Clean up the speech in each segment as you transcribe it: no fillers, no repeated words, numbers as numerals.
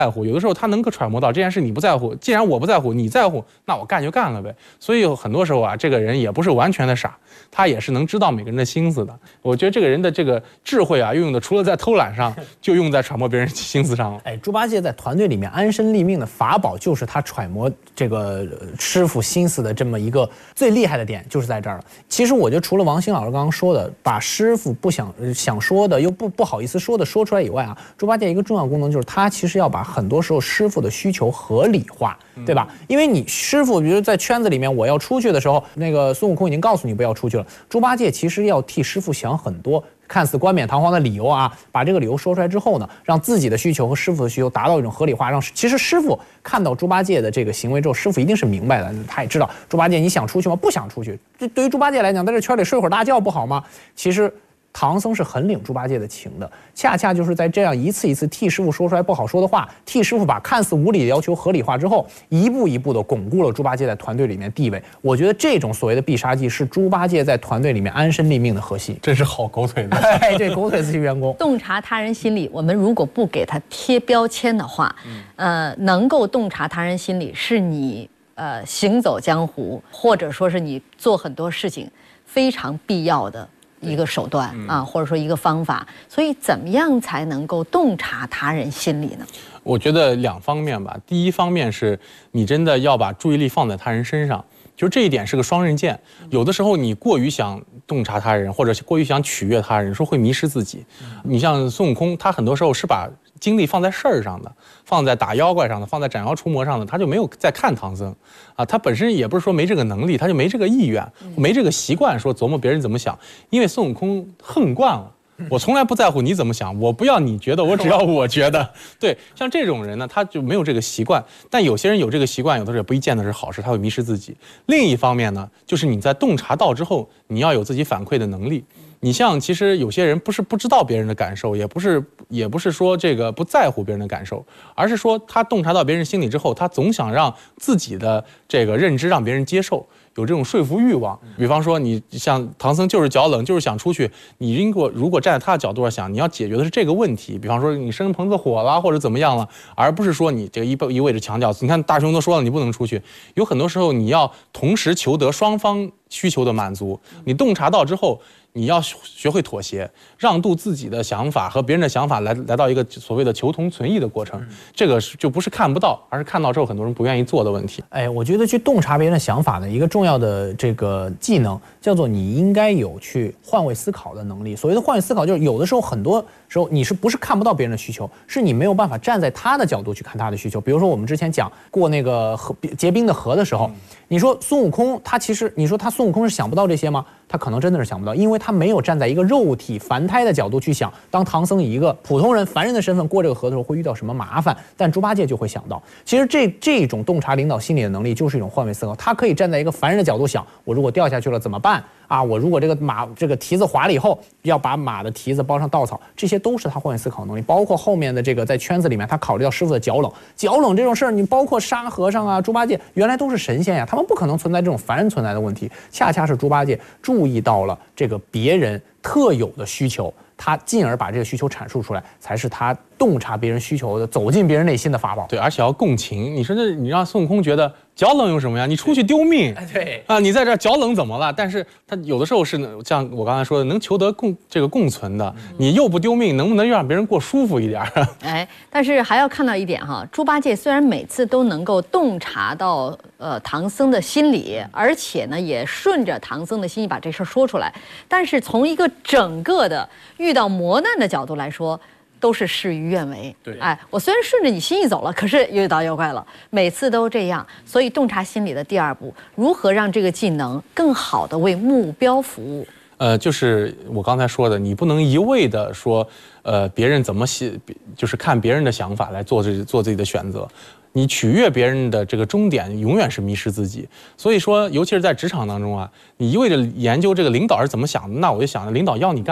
在乎，有的时候他能够揣摩到这件事你不在乎，既然我不在乎，你在乎，那我干就干了呗。所以有很多时候啊，这个人也不是完全的傻，他也是能知道每个人的心思的。我觉得这个人的这个智慧啊，用的除了在偷懒上，就用在揣摩别人心思上了。 哎，猪八戒在团队里面安身立命的法宝，就是他揣摩这个师傅心思的这么一个最厉害的点，就是在这儿了。其实我觉得，除了王兴老师刚刚说的，把师傅不想说的又不好意思说的说出来以外啊，猪八戒一个重要功能就是他其实要把很多时候师傅的需求合理化，对吧？因为你师傅，比如在圈子里面我要出去的时候，那个孙悟空已经告诉你不要出去了，猪八戒其实要替师傅想很多看似冠冕堂皇的理由啊，把这个理由说出来之后呢，让自己的需求和师傅的需求达到一种合理化，让其实师傅看到猪八戒的这个行为之后，师傅一定是明白的，他也知道猪八戒你想出去吗？不想出去。这对于猪八戒来讲，在这圈里睡会儿大觉不好吗？其实唐僧是很领猪八戒的情的，恰恰就是在这样一次一次替师傅说出来不好说的话，替师傅把看似无理的要求合理化之后，一步一步的巩固了猪八戒在团队里面地位。我觉得这种所谓的必杀技是猪八戒在团队里面安身立命的核心。 真是好狗腿子！ 哎，这狗腿子员工洞察他人心理，我们如果不给他贴标签的话，能够洞察他人心理，是你行走江湖，或者说是你做很多事情非常必要的一个手段啊，或者说一个方法。所以怎么样才能够洞察他人心理呢？ 我觉得两方面吧。第一方面是你真的要把注意力放在他人身上，就是这一点是个双刃剑。有的时候你过于想洞察他人，或者过于想取悦他人，说会迷失自己。你像孙悟空，他很多时候是把精力放在事儿上的，放在打妖怪上的，放在斩妖除魔上的，他就没有在看唐僧啊。他本身也不是说没这个能力，他就没这个意愿，没这个习惯说琢磨别人怎么想。因为孙悟空横惯了，我从来不在乎你怎么想，我不要你觉得，我只要我觉得。对，像这种人呢，他就没有这个习惯。但有些人有这个习惯，有的时候也不一见得是好事，他会迷失自己。另一方面呢，就是你在洞察到之后，你要有自己反馈的能力。你像其实有些人不是不知道别人的感受，也不是说这个不在乎别人的感受，而是说他洞察到别人心理之后，他总想让自己的这个认知让别人接受，有这种说服欲望。比方说你像唐僧就是脚冷，就是想出去，你如果站在他的角度上想，你要解决的是这个问题。比方说你生棚子火了或者怎么样了，而不是说你这个一味着强调。你看大雄都说了你不能出去，有很多时候你要同时求得双方需求的满足。你洞察到之后，你要学会妥协，让渡自己的想法和别人的想法来到一个所谓的求同存异的过程。这个就不是看不到，而是看到之后很多人不愿意做的问题。 哎，我觉得去洞察别人的想法的一个重要的这个技能，叫做你应该有去换位思考的能力。所谓的换位思考，就是有的时候很多时候你不是看不到别人的需求，是你没有办法站在他的角度去看他的需求。比如说我们之前讲过那个结冰的河的时候，你说孙悟空他其实你说他孙悟空是想不到这些吗？他可能真的是想不到，因为他没有站在一个肉体凡胎的角度去想，当唐僧以一个普通人凡人的身份过这个河的时候会遇到什么麻烦。但猪八戒就会想到，其实这种洞察领导心理的能力就是一种换位思考。他可以站在一个凡人的角度想，我如果掉下去了怎么办啊？我如果这个马这个蹄子滑了以后，要把马的蹄子包上稻草，这些都是他换位思考能力。包括后面的这个在圈子里面，他考虑到师傅的脚冷这种事儿，你包括沙和尚啊、猪八戒，原来都是神仙呀，他们不可能存在这种凡人存在的问题。恰恰是猪八戒注意到了这个别人特有的需求，他进而把这个需求阐述出来，才是他洞察别人需求的、走进别人内心的法宝。 对，而且要共情。你说你让孙悟空觉得脚冷有什么呀？你出去丢命。 对啊，你在这脚冷怎么了？但是他有的时候是像我刚才说的，能求得共存的。你又不丢命，能不能让别人过舒服一点？ 哎，但是还要看到一点哈，猪八戒虽然每次都能够洞察到唐僧的心理，而且呢也顺着唐僧的心意把这事儿说出来，但是从一个整个的遇到磨难的角度来说，都是事与愿违。 对， 哎，我虽然顺着你心意走了，可是又遇到妖怪了，每次都这样。所以洞察心理的第二步，如何让这个技能更好的为目标服务？ 就是我刚才说的，你不能一味的说，别人怎么写，就是看别人的想法来做自己的选择。你取悦别人的这个终点，永远是迷失自己。所以说，尤其是在职场当中啊，你一味的研究这个领导是怎么想的，那我就想着领导要你干嘛？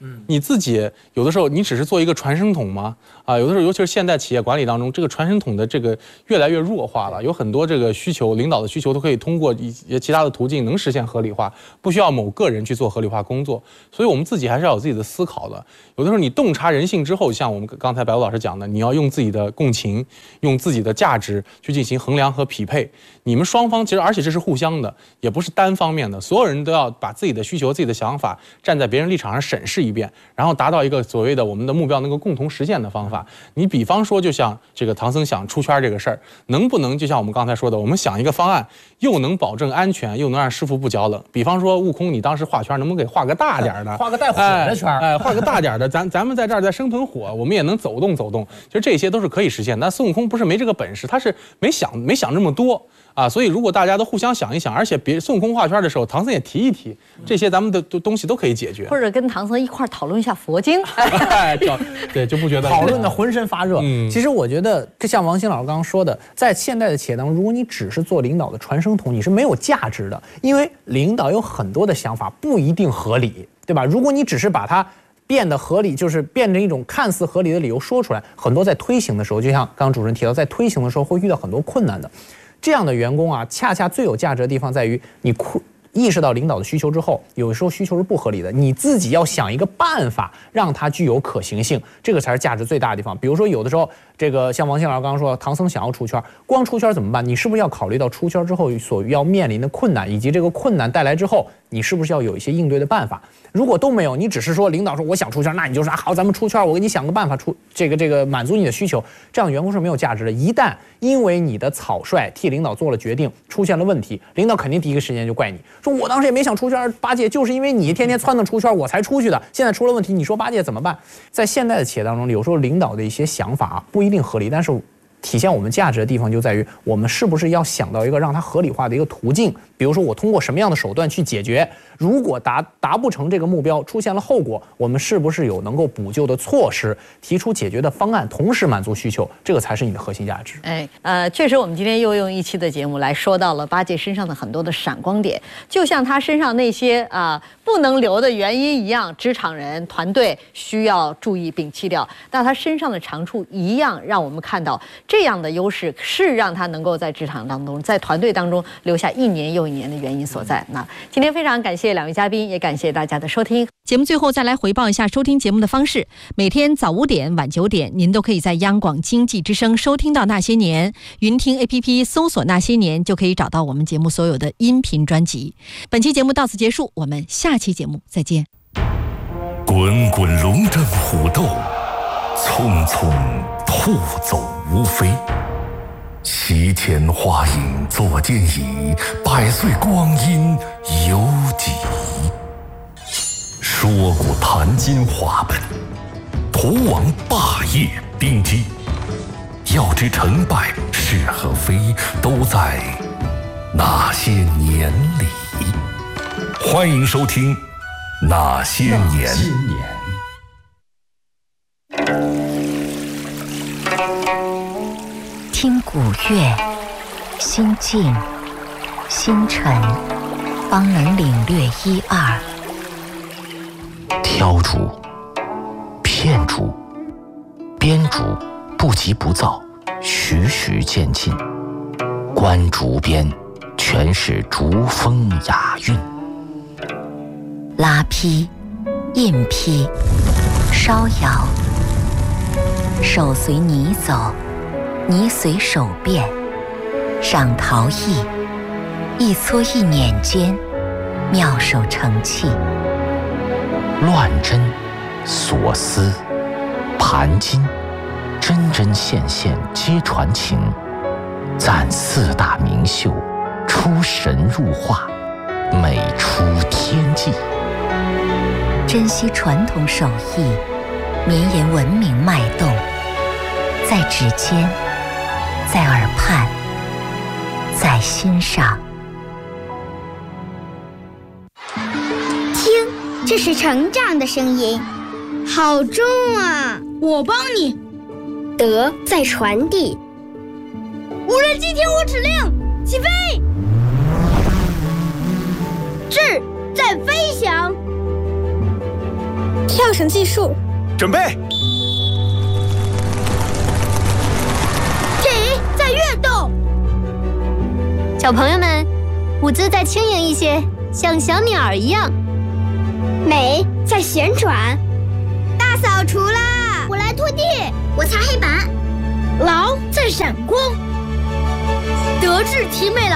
你自己有的时候你只是做一个传声筒吗？有的时候尤其是现代企业管理当中，这个传声筒的这个越来越弱化了，有很多这个需求，领导的需求都可以通过一些其他的途径能实现合理化，不需要某个人去做合理化工作。所以我们自己还是要有自己的思考的。有的时候你洞察人性之后，像我们刚才白茹老师讲的，你要用自己的共情，用自己的价值去进行衡量和匹配。你们双方其实，而且这是互相的，也不是单方面的，所有人都要把自己的需求、自己的想法站在别人立场上审视一遍，然后达到一个所谓的我们的目标能够共同实现的方法。你比方说，就像这个唐僧想出圈这个事儿，能不能就像我们刚才说的，我们想一个方案，又能保证安全，又能让师傅不脚冷？比方说，悟空，你当时画圈，能不能给画个大点的， 画个带火的圈？ 画个大点的，咱们在这儿再生盆火，我们也能走动走动。其实这些都是可以实现。但孙悟空不是没这个本事，他是没想这么多。所以如果大家都互相想一想，而且孙悟空画圈的时候，唐僧也提一提，这些咱们的东西都可以解决， 或者跟唐僧一块讨论一下佛经， 对，就不觉得讨论的浑身发热。其实我觉得，就像王鑫老师刚刚说的，在现代的企业当中，如果你只是做领导的传声筒，你是没有价值的，因为领导有很多的想法不一定合理，对吧？如果你只是把它变得合理，就是变成一种看似合理的理由说出来，很多在推行的时候，就像刚刚主持人提到，在推行的时候会遇到很多困难的。这样的员工恰恰最有价值的地方在于，你意识到领导的需求之后，有时候需求是不合理的，你自己要想一个办法让它具有可行性，这个才是价值最大的地方。比如说，有的时候这个像王鑫老师刚刚说，唐僧想要出圈，光出圈怎么办？你是不是要考虑到出圈之后所要面临的困难，以及这个困难带来之后，你是不是要有一些应对的办法？如果都没有，你只是说领导说我想出圈，那你就说好，咱们出圈，我给你想个办法这个满足你的需求，这样员工是没有价值的。一旦因为你的草率替领导做了决定，出现了问题，领导肯定第一个时间就怪你，说我当时也没想出圈，八戒就是因为你天天撺掇出圈，我才出去的，现在出了问题，你说八戒怎么办？在现代的企业当中，有时候领导的一些想法不一定合理，但是体现我们价值的地方就在于，我们是不是要想到一个让它合理化的一个途径？比如说，我通过什么样的手段去解决？如果达不成这个目标，出现了后果，我们是不是有能够补救的措施，提出解决的方案，同时满足需求？这个才是你的核心价值。 确实，我们今天又用一期的节目来说到了八戒身上的很多的闪光点，就像他身上那些不能留的原因一样，职场人团队需要注意摒弃掉。但他身上的长处一样，让我们看到这样的优势是让他能够在职场当中，在团队当中留下一年又一年的原因所在。那今天非常感谢两位嘉宾，也感谢大家的收听。 节目最后再来回报一下收听节目的方式：每天早5点、晚9点，您都可以在央广经济之声收听到《那些年》，云听 APP 搜索《那些年》就可以找到我们节目所有的音频专辑。本期节目到此结束，我们下期节目再见。 滚滚龙争虎斗，匆匆兔走无飞。席间花影坐间椅，百岁光阴犹几。说古谈今话本，图王霸业兵机。要知成败是和非，都在那些年里。欢迎收听《那些年》。 听古乐，心静心沉，方能领略一二。 挑竹、片竹、编竹，不急不躁，徐徐渐进。观竹边，全是竹风雅韵。 拉坯、印坯、烧窑，手随泥走，泥随手变。赏陶艺，一撮一捻间，妙手成器。 乱针、锁丝、盘金，针针线线皆传情。赞四大名秀，出神入化，美出天际。 珍惜传统手艺，绵延文明脉动，在指尖，在耳畔，在心上。 听，这是成长的声音，好重啊！ 我帮你。 德在传递。 无人机听我指令，起飞！ 志在飞翔。 跳绳计数， 准备。 体在跃动。小朋友们，舞姿再轻盈一些，像小鸟一样。美在旋转。大扫除啦！我来拖地，我擦黑板。劳在闪光。德智体美